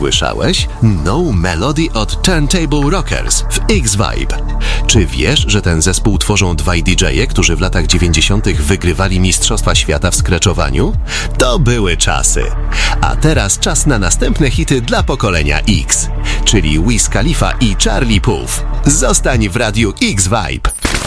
Słyszałeś? No Melody od Turntable Rockers w X-Vibe. Czy wiesz, że ten zespół tworzą dwaj DJ-e, którzy w latach 90. wygrywali Mistrzostwa Świata w skreczowaniu? To były czasy. A teraz czas na następne hity dla pokolenia X, czyli Wiz Khalifa i Charlie Puth. Zostań w radiu X-Vibe.